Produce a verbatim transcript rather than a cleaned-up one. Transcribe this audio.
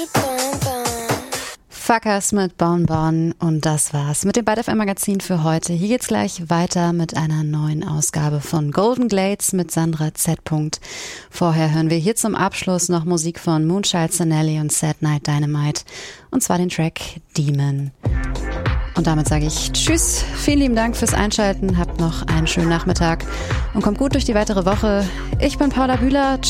Fuckers mit Bon Bon und das war's mit dem Byte F M Magazin für heute. Hier geht's gleich weiter mit einer neuen Ausgabe von Golden Glades mit Sandra Z. Vorher hören wir hier zum Abschluss noch Musik von Moonchild Sonelli und Sad Night Dynamite und zwar den Track Demon. Und damit sage ich Tschüss, vielen lieben Dank fürs Einschalten, habt noch einen schönen Nachmittag und kommt gut durch die weitere Woche. Ich bin Paula Bühler.